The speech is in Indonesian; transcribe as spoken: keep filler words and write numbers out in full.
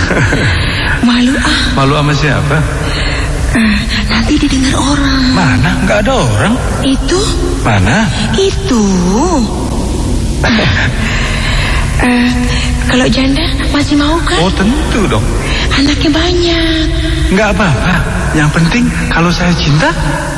Malu ah. Malu sama siapa? Uh, nanti didengar orang. Mana? Nggak ada orang. Itu? Mana? Itu. uh, Kalau janda masih mau kan? Oh tentu dong. Anaknya banyak. Nggak apa-apa. Yang penting kalau saya cinta